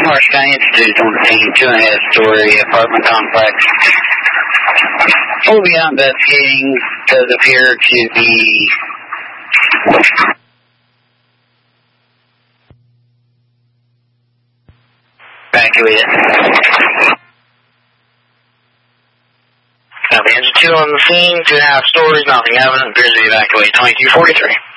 Marsh County Institute on the scene, 2.5-story apartment complex. We'll be investigating. Does appear to be evacuated. Engine 2 on the scene, 2.5 stories, nothing evident, appears to be evacuated. 2243.